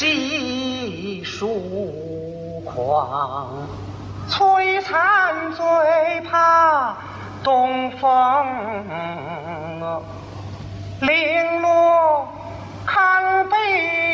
细数狂，璀璨最怕东风，零落看北